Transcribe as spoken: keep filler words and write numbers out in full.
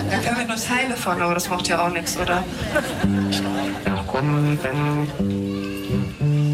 Da können wir nur Teile von, aber das macht ja auch nichts, oder?